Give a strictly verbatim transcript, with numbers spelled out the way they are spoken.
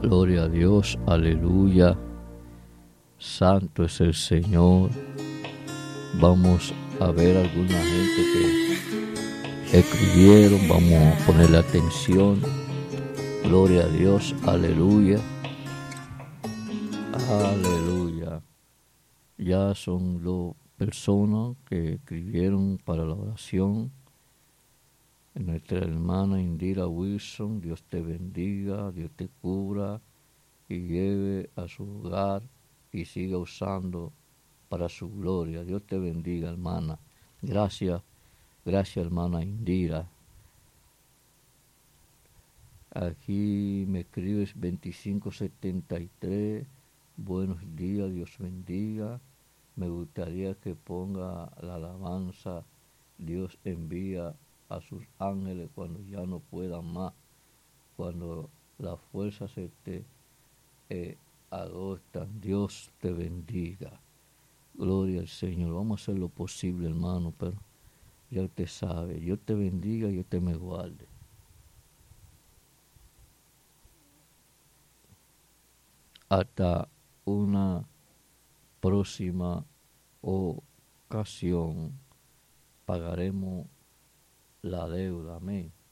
Gloria a Dios, aleluya. Santo es el Señor. Vamos a ver alguna gente que escribieron, vamos a ponerle atención. Gloria a Dios, aleluya. Aleluya. Ya son dos personas que escribieron para la oración. Nuestra hermana Indira Wilson, Dios te bendiga, Dios te cubra y lleve a su hogar y siga usando para su gloria. Dios te bendiga, hermana. Gracias, gracias, hermana Indira. Aquí me escribes veinticinco setenta y tres. Buenos días, Dios bendiga. Me gustaría que ponga la alabanza. Dios envía a sus ángeles cuando ya no puedan más, cuando las fuerzas se te eh, agotan. Dios te bendiga. Gloria al Señor. Vamos a hacer lo posible, hermano, pero ya usted sabe. Dios te bendiga y Dios te me guarde. Hasta una próxima ocasión pagaremos la deuda. Amén.